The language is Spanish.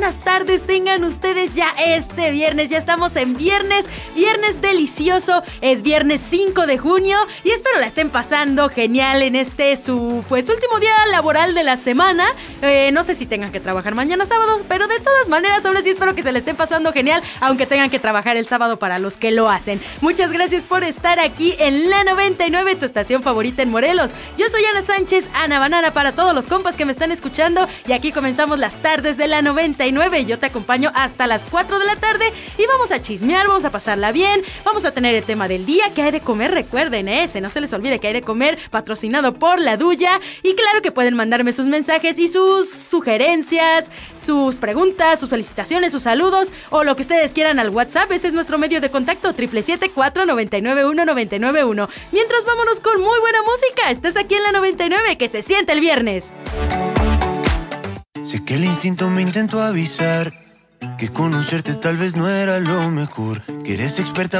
buenas tardes tengan ustedes ya este viernes. Ya estamos en viernes delicioso. Es viernes 5 de junio y espero la estén pasando genial en su último día laboral de la semana. No sé si tengan que trabajar mañana sábado, pero de todas maneras aún así espero que se la estén pasando genial, aunque tengan que trabajar el sábado para los que lo hacen. Muchas gracias por estar aquí en la 99, tu estación favorita en Morelos. Yo soy Ana Sánchez, Ana Banana para todos los compas que me están escuchando, y aquí comenzamos las tardes de la 99. Yo te acompaño hasta las 4 de la tarde y vamos a chismear, vamos a pasarla bien, vamos a tener el tema del día, que hay de comer, recuerden, no se les olvide que hay de comer, patrocinado por La Duya. Y claro que pueden mandarme sus mensajes y sus sugerencias, sus preguntas, sus felicitaciones, sus saludos o lo que ustedes quieran al WhatsApp. Ese es nuestro medio de contacto, 777-499-1991. Mientras, vámonos con muy buena música. Estás aquí en la 99, que se siente el viernes. Sé que el instinto me intentó avisar que conocerte tal vez no era lo mejor, que eres experta